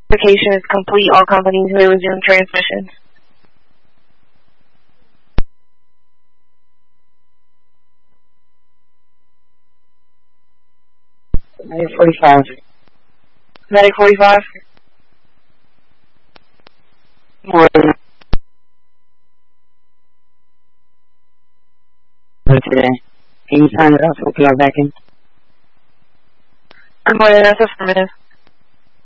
Verification is complete. All companies may resume transmissions. Medic 45. Medic 45. Morning. Today. Can you sign it up so we can log back in? Good morning, that's affirmative.